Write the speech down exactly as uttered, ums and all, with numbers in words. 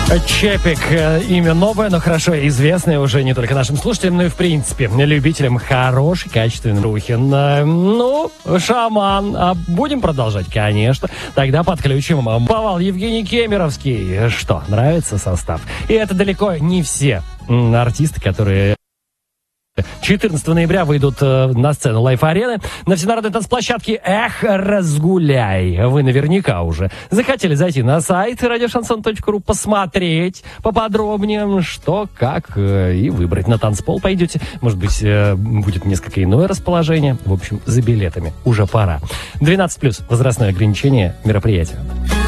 Чепик. Имя новое, но хорошо известное уже не только нашим слушателям, но и, в принципе, любителям хорошей, качественной рухи. Ну, шаман. А будем продолжать? Конечно. Тогда подключим Повал Евгений Кемеровский. Что, нравится состав? И это далеко не все артисты, которые четырнадцатого ноября выйдут э, на сцену Лайф-арены на всенародной танцплощадке «Эх, разгуляй». Вы наверняка уже захотели зайти на сайт радиошансон точка ру, посмотреть поподробнее, что, как, э, и выбрать. На танцпол пойдете. Может быть, э, будет несколько иное расположение. В общем, за билетами уже пора. двенадцать плюс возрастное ограничение мероприятия.